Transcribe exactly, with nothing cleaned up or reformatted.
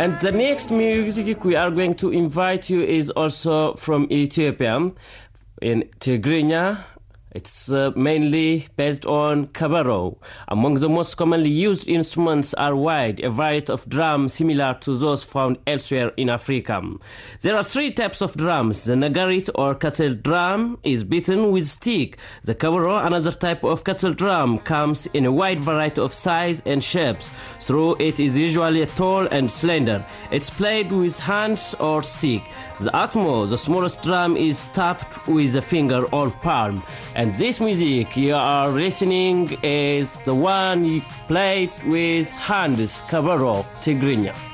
And the next music we are going to invite you is also from Ethiopia, in Tigrinya. It's uh, mainly based on kabaro. Among the most commonly used instruments are wide, a variety of drums similar to those found elsewhere in Africa. There are three types of drums. The nagarit or cattle drum is beaten with stick. The kabaro, another type of cattle drum, comes in a wide variety of size and shapes. Through it is usually tall and slender. It's played with hands or stick. The atmo, the smallest drum, is tapped with a finger or palm. And this music you are listening is the one you played with hands, kabaro, Tigrinya.